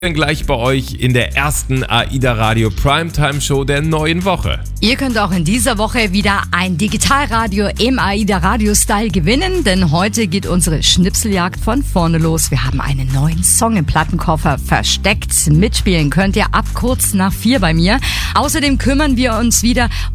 Gleich bei euch in der ersten AIDA Radio Primetime Show der neuen Woche. Ihr könnt auch in dieser Woche wieder ein Digitalradio im AIDA Radio Style gewinnen, denn heute geht unsere Schnipseljagd von vorne los. Wir haben einen neuen Song im Plattenkoffer versteckt. Mitspielen könnt ihr ab kurz nach 4 bei mir. Außerdem kümmern wir uns wieder